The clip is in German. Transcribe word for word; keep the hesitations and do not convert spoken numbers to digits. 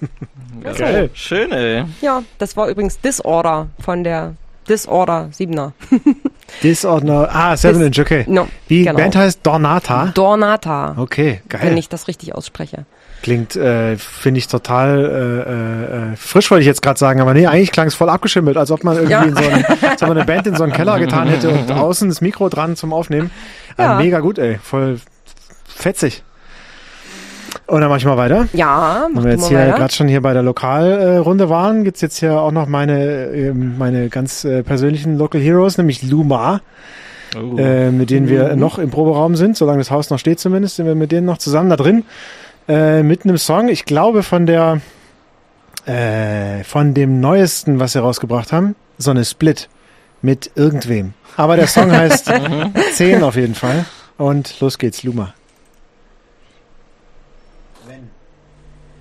Also, Geil. Schön, ey. ja, das war übrigens Disorder von der Disorder siebener. Disorder, ah, seven Dis- Inch, okay. No, Die genau. Band heißt Dornata. Dornata, Okay, geil. wenn ich das richtig ausspreche. Klingt, äh, finde ich total äh, äh, frisch, wollte ich jetzt gerade sagen, aber nee, eigentlich klang es voll abgeschimmelt, als ob man irgendwie Ja. in so einen, als ob man eine Band in so einen Keller getan hätte und außen das Mikro dran zum Aufnehmen. Ja. Äh, mega gut, ey, voll fetzig. Und dann mach ich mal weiter. Ja, mach Wenn wir du jetzt mal hier weiter. gerade schon hier bei der Lokalrunde waren, gibt's jetzt hier auch noch meine, äh, meine ganz äh, persönlichen Local Heroes, nämlich Luma. Uh. Äh, mit denen wir noch im Proberaum sind, solange das Haus noch steht zumindest, sind wir mit denen noch zusammen da drin, äh, mit einem Song, ich glaube von der, äh, von dem neuesten, was sie rausgebracht haben, so eine Split mit irgendwem. Aber der Song heißt zehn auf jeden Fall und los geht's, Luma.